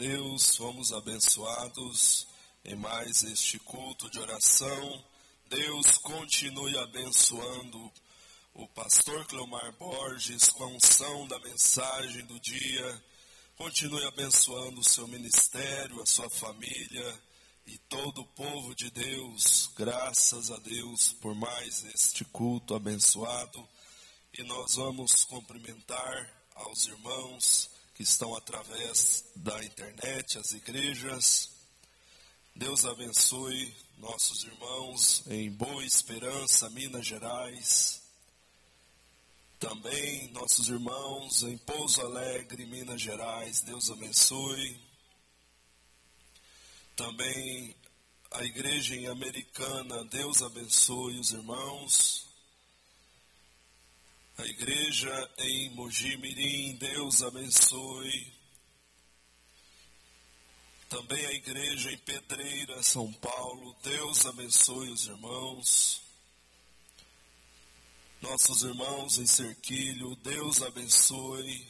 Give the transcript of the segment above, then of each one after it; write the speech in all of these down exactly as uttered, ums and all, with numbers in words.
Deus, fomos abençoados em mais este culto de oração. Deus continue abençoando o pastor Cleomar Borges com a unção da mensagem do dia. Continue abençoando o seu ministério, a sua família e todo o povo de Deus. Graças a Deus por mais este culto abençoado. E nós vamos cumprimentar aos irmãos que estão através da internet, as igrejas. Deus abençoe nossos irmãos em Boa Esperança, Minas Gerais. Também nossos irmãos em Pouso Alegre, Minas Gerais. Deus abençoe. Também a igreja em Americana. Deus abençoe os irmãos. A igreja em Mogi Mirim, Deus abençoe. Também a igreja em Pedreira, São Paulo, Deus abençoe os irmãos. Nossos irmãos em Cerquilho, Deus abençoe.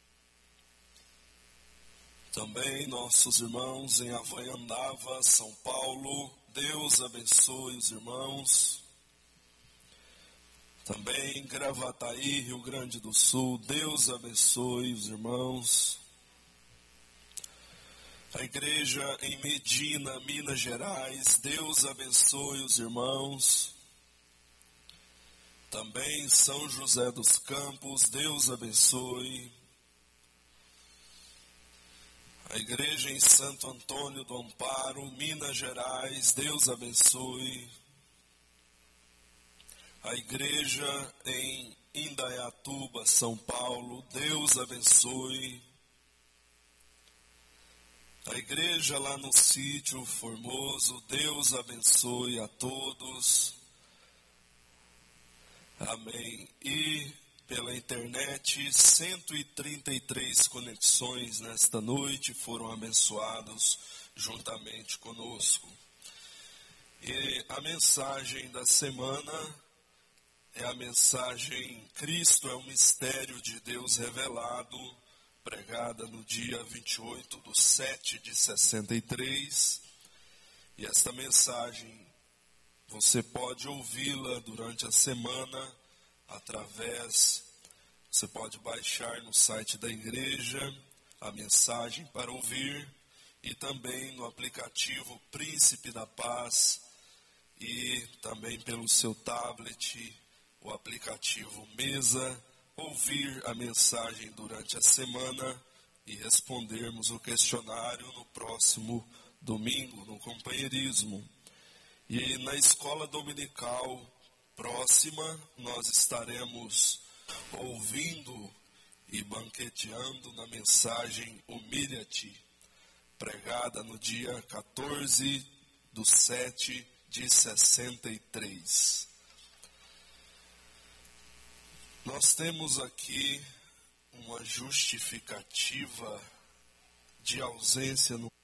Também nossos irmãos em Havaiandava, São Paulo, Deus abençoe os irmãos. Também em Gravataí, Rio Grande do Sul, Deus abençoe os irmãos. A igreja em Medina, Minas Gerais, Deus abençoe os irmãos. Também em São José dos Campos, Deus abençoe. A igreja em Santo Antônio do Amparo, Minas Gerais, Deus abençoe. A igreja em Indaiatuba, São Paulo, Deus abençoe. A igreja lá no sítio Formoso, Deus abençoe a todos. Amém. E pela internet, cento e trinta e três conexões nesta noite foram abençoados juntamente conosco. E a mensagem da semana é a mensagem Cristo é o mistério de Deus revelado, pregada no dia vinte e oito de sete de sessenta e três. E esta mensagem você pode ouvi-la durante a semana através, você pode baixar no site da igreja a mensagem para ouvir e também no aplicativo Príncipe da Paz e também pelo seu tablet, o aplicativo Mesa, ouvir a mensagem durante a semana e respondermos o questionário no próximo domingo, no companheirismo. E na escola dominical próxima, nós estaremos ouvindo e banqueteando na mensagem Humilha-te, pregada no dia quatorze de sete de sessenta e três. Nós temos aqui uma justificativa de ausência no